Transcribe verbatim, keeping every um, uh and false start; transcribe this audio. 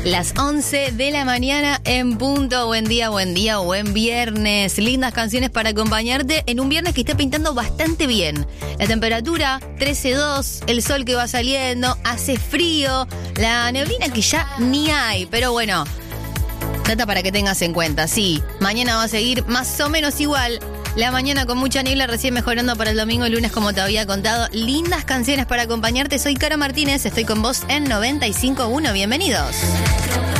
Las once de la mañana en punto. Buen día, buen día, buen viernes. Lindas canciones para acompañarte en un viernes que está pintando bastante bien. La temperatura trece dos, el sol que va saliendo, hace frío, la neblina que ya ni hay, pero bueno, data para que tengas en cuenta. Sí, mañana va a seguir más o menos igual. La mañana con mucha niebla, recién mejorando para el domingo y lunes, como te había contado. Lindas canciones para acompañarte. Soy Caro Martínez, estoy con vos en noventa y cinco punto uno. Bienvenidos.